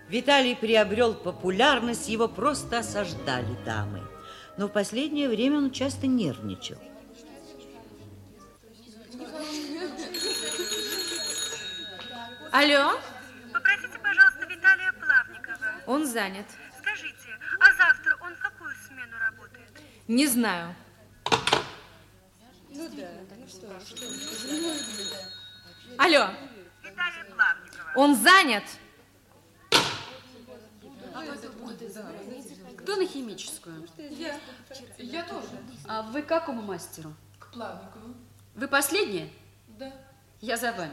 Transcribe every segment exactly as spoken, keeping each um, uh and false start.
Виталий приобрел популярность, его просто осаждали дамы. Но в последнее время он часто нервничал. Алло? Попросите, пожалуйста, Виталия Плавникова. Он занят. Скажите, а завтра он в какую смену работает? Не знаю. Ну да. Алло? Виталия Плавникова. Он занят? Кто на химическую? Я. Я тоже. А вы к какому мастеру? К Плавникову. Вы последняя? Да. Я за вами.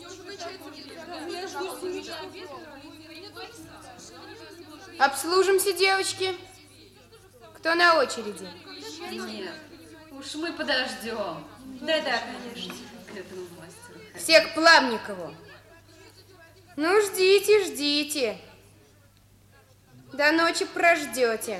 Обслужимся, девочки. Кто на очереди? Нет. Уж мы подождем. Да-да, конечно. К этому мастеру. Все к Плавникову. Ну, ждите, ждите. До ночи прождете.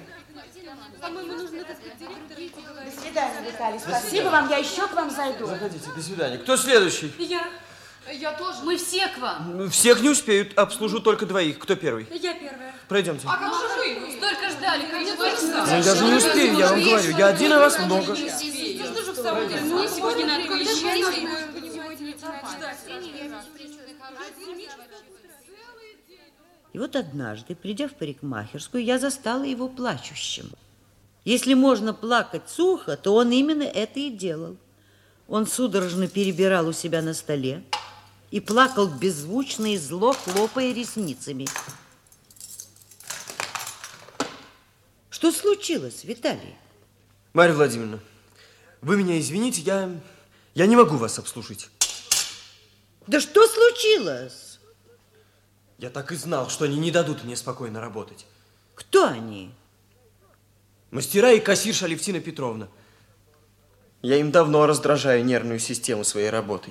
До свидания, Виталий. Спасибо вам, я еще к вам зайду. Заходите, до свидания. Кто следующий? Я. Я тоже. Мы все к вам. Всех не успеют, обслужу только двоих. Кто первый? Я первая. Пройдемте. А как же вы? Столько ждали, как же Ну, я даже не успею, я вам говорю. Я один, а вас много. Мне сегодня надо И вот однажды, придя в парикмахерскую, я застала его плачущим. Если можно плакать сухо, то он именно это и делал. Он судорожно перебирал у себя на столе и плакал беззвучно и зло, хлопая ресницами. Что случилось, Виталий? Марья Владимировна, вы меня извините, я, я не могу вас обслужить. Да что случилось? Я так и знал, что они не дадут мне спокойно работать. Кто они? Мастера и кассирша Алевтина Петровна. Я им давно раздражаю нервную систему своей работой.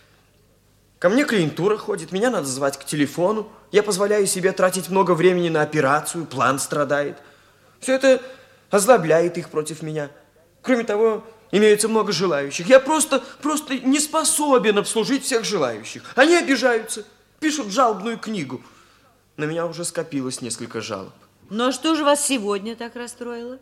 Ко мне клиентура ходит, меня надо звать к телефону. Я позволяю себе тратить много времени на операцию, план страдает. Все это озлобляет их против меня. Кроме того, имеется много желающих. Я просто, просто не способен обслужить всех желающих. Они обижаются, пишут жалобную книгу. На меня уже скопилось несколько жалоб. Ну а что же вас сегодня так расстроило?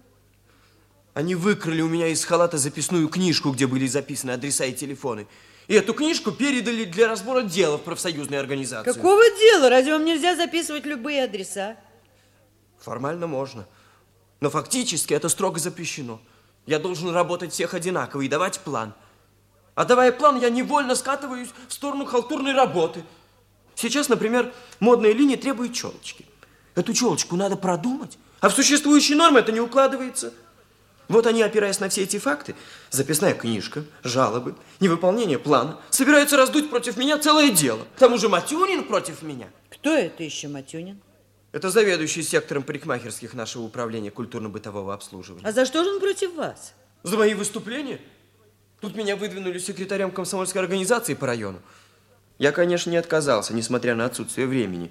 Они выкрали у меня из халата записную книжку, где были записаны адреса и телефоны. И эту книжку передали для разбора дела в профсоюзной организации. Какого дела? Разве вам нельзя записывать любые адреса? Формально можно. Но фактически это строго запрещено. Я должен работать всех одинаково и давать план. А давая план, я невольно скатываюсь в сторону халтурной работы. Сейчас, например, модная линия требует челочки. Эту челочку надо продумать, а в существующие нормы это не укладывается. Вот они, опираясь на все эти факты, записная книжка, жалобы, невыполнение плана, собираются раздуть против меня целое дело. К тому же Матюнин против меня. Кто это еще Матюнин? Это заведующий сектором парикмахерских нашего управления культурно-бытового обслуживания. А за что же он против вас? За мои выступления? Тут меня выдвинули секретарем комсомольской организации по району. Я, конечно, не отказался, несмотря на отсутствие времени.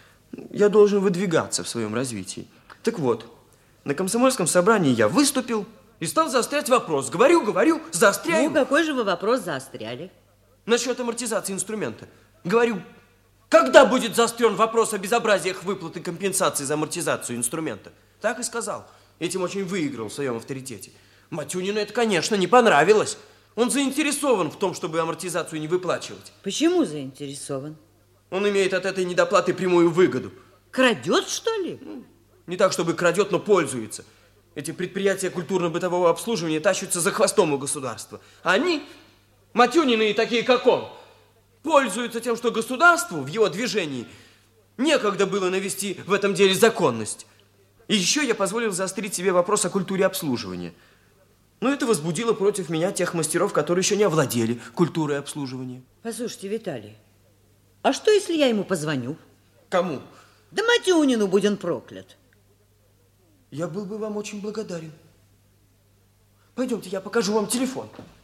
Я должен выдвигаться в своем развитии. Так вот, на комсомольском собрании я выступил и стал заострять вопрос. Говорю, говорю, заостряю. Ну, какой же вы вопрос заостряли? Насчет амортизации инструмента. Говорю, когда будет заострен вопрос о безобразиях выплаты компенсации за амортизацию инструмента? Так и сказал. Этим очень выиграл в своем авторитете. Матюнину это, конечно, не понравилось. Он заинтересован в том, чтобы амортизацию не выплачивать. Почему заинтересован? Он имеет от этой недоплаты прямую выгоду. Крадет, что ли? Не так, чтобы крадет, но пользуется. Эти предприятия культурно-бытового обслуживания тащатся за хвостом у государства. А они, Матюнины и такие, как он, пользуются тем, что государству в его движении некогда было навести в этом деле законность. И еще я позволил заострить себе вопрос о культуре обслуживания. Но это возбудило против меня тех мастеров, которые еще не овладели культурой обслуживания. Послушайте, Виталий, а что, если я ему позвоню? Кому? Да Матюнину, будь он проклят. Я был бы вам очень благодарен. Пойдемте, я покажу вам телефон.